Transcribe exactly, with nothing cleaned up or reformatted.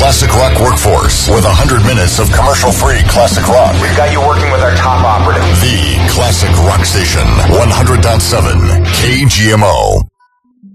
classic rock workforce with one hundred minutes of commercial-free classic rock. We've got you working with our top operative. The Classic Rock Station, one hundred point seven K G M O.